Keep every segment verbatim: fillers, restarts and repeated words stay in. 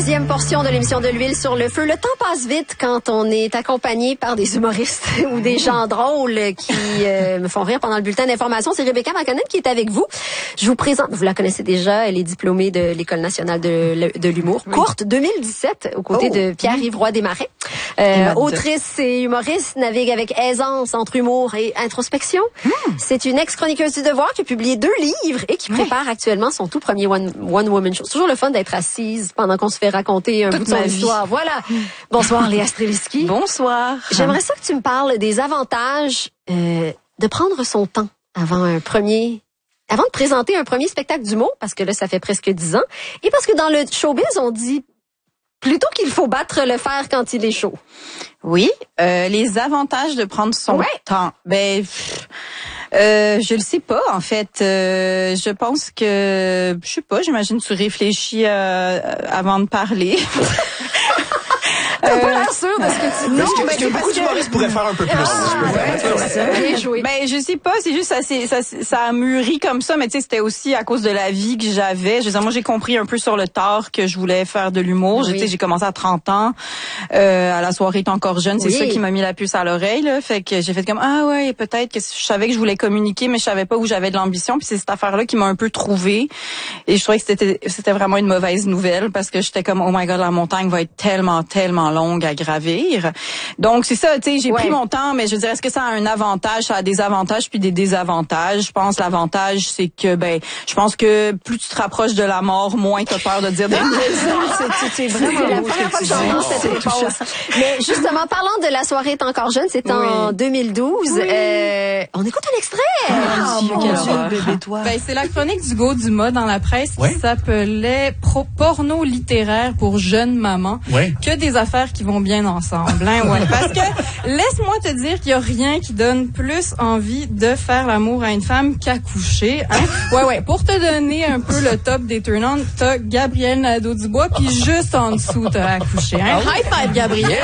Deuxième portion de l'émission de l'huile sur le feu. Le temps passe vite quand on est accompagné par des humoristes ou des gens drôles qui euh, me font rire pendant le bulletin d'information. C'est Rebecca McConnell qui est avec vous. Je vous présente, vous la connaissez déjà, elle est diplômée de l'École nationale de, de l'humour. Oui. Courte deux mille dix-sept, aux côtés oh. de Pierre-Yves Roy Desmarais. Euh, autrice et humoriste, navigue avec aisance entre humour et introspection. Mm. C'est une ex-chroniqueuse du Devoir qui a publié deux livres et qui oui. prépare actuellement son tout premier one, one woman show. C'est toujours le fun d'être assise pendant qu'on se fait raconter un Toute bout de son histoire. Voilà. Bonsoir Léa Streliski. Bonsoir. J'aimerais ça que tu me parles des avantages euh, de prendre son temps avant un premier avant de présenter un premier spectacle d'humour, parce que là ça fait presque dix ans, et parce que dans le showbiz on dit plutôt qu'il faut battre le fer quand il est chaud. Oui, euh, les avantages de prendre son ouais. temps. Ben, pff, euh, je le sais pas en fait. Euh, je pense que, je sais pas. J'imagine que tu réfléchis euh, avant de parler. T'as pas l'air sûr de ce que tu dis. Non, parce que, parce que beaucoup d'humoristes pourraient faire un peu plus. Ah, Bien joué. Ben, je sais pas, c'est juste, ça, c'est, ça, ça a mûri comme ça, mais tu sais, c'était aussi à cause de la vie que j'avais. Je veux dire, moi, j'ai compris un peu sur le tard que je voulais faire de l'humour. Oui. Tu sais, j'ai commencé à trente ans, euh, à la soirée est encore jeune. C'est oui. ça qui m'a mis la puce à l'oreille, là. Fait que j'ai fait comme, ah ouais, peut-être que je savais que je voulais communiquer, mais je savais pas où j'avais de l'ambition. Puis c'est cette affaire-là qui m'a un peu trouvée. Et je trouvais que c'était, c'était vraiment une mauvaise nouvelle parce que j'étais comme, oh my god, la montagne va être tellement, tellement longue à gravir. Donc c'est ça, tu sais, j'ai ouais. pris mon temps, mais je veux dire, est-ce que ça a un avantage? Ça a des avantages puis des désavantages. Je pense l'avantage, c'est que, ben, je pense que plus tu te rapproches de la mort, moins t'as peur de dire des c'est, c'est, c'est vraiment la première fois que j'entends cette réponse. Mais justement, parlant de La soirée est encore jeune, c'était oui. en deux mille douze. Oui. Euh, on écoute un extrait. Ah, oh, mon Dieu, bébé toi. Ben, c'est la chronique d'Hugo Dumas dans la presse oui. qui s'appelait Pro- Porno littéraire pour jeunes mamans. Oui. Que des affaires qui vont bien ensemble, hein, ouais. Parce que, laisse-moi te dire qu'il y a rien qui donne plus envie de faire l'amour à une femme qu'accoucher, hein. Ouais, ouais. Pour te donner un peu le top des turn-on, t'as Gabrielle Nadeau-Dubois, puis juste en dessous, t'as accouché, hein. High five, Gabrielle!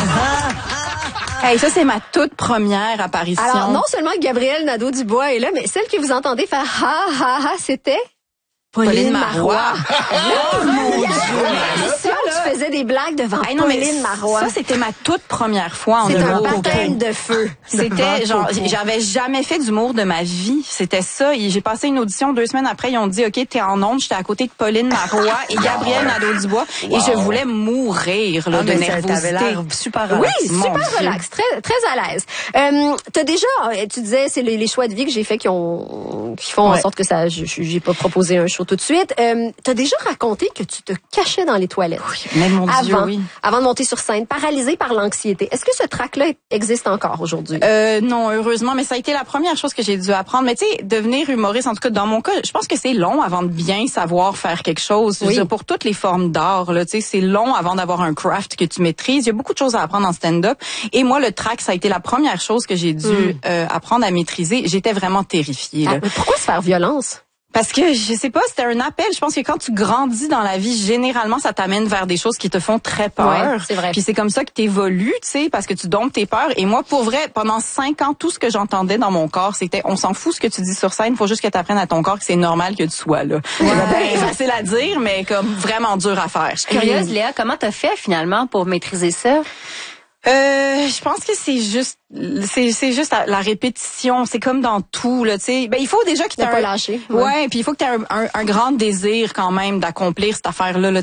Hey, ça, c'est ma toute première apparition. Alors, non seulement Gabrielle Nadeau-Dubois est là, mais celle que vous entendez faire ha, ha, ha, c'était Pauline, Pauline Marois. Oh mon Dieu! Tu faisais des blagues devant hey, non, Pauline Marois. Ça, c'était ma toute première fois en humour. C'est un baptême de feu. C'était genre, j'avais jamais fait d'humour de ma vie. C'était ça. J'ai passé une audition deux semaines après. Ils ont dit, OK, t'es en onde. J'étais à côté de Pauline Marois et Gabrielle Nadeau-Dubois. Wow. Et je voulais mourir là, ah, de nervosité. T'avais l'air super relax. Oui, super relax. Très, très à l'aise. Euh, t'as déjà, tu disais, c'est les, les choix de vie que j'ai faits qui ont, qui font ouais. en sorte que ça, j'ai pas proposé un show tout de suite. Euh, t'as déjà raconté que tu te cachais dans les toilettes. Oui, mais mon Dieu, avant, oui. avant de monter sur scène, paralysée par l'anxiété. Est-ce que ce trac-là existe encore aujourd'hui? Euh, non, heureusement, mais ça a été la première chose que j'ai dû apprendre. Mais tu sais, devenir humoriste, en tout cas dans mon cas, je pense que c'est long avant de bien savoir faire quelque chose. Oui. Je veux dire, pour toutes les formes d'art, là, tu sais, c'est long avant d'avoir un craft que tu maîtrises. Il y a beaucoup de choses à apprendre en stand-up. Et moi, le trac, ça a été la première chose que j'ai dû mm. euh, apprendre à maîtriser. J'étais vraiment terrifiée. Là. Ah, mais pourquoi se faire violence? Parce que, je sais pas, c'était un appel. Je pense que quand tu grandis dans la vie, généralement, ça t'amène vers des choses qui te font très peur. Ouais, c'est vrai. Puis c'est comme ça que t'évolues, tu sais, parce que tu domptes tes peurs. Et moi, pour vrai, pendant cinq ans, tout ce que j'entendais dans mon corps, c'était, on s'en fout ce que tu dis sur scène, faut juste que t'apprennes à ton corps que c'est normal que tu sois là. Ouais. C'est bien facile à dire, mais comme vraiment dur à faire. Je suis curieuse, Léa, comment t'as fait finalement pour maîtriser ça? Euh, je pense que c'est juste, c'est c'est juste la, la répétition. C'est comme dans tout, là, tu sais. Ben il faut déjà que tu pas lâché. Ouais, ouais puis il faut que tu aies un, un, un grand désir quand même d'accomplir cette affaire-là. Là,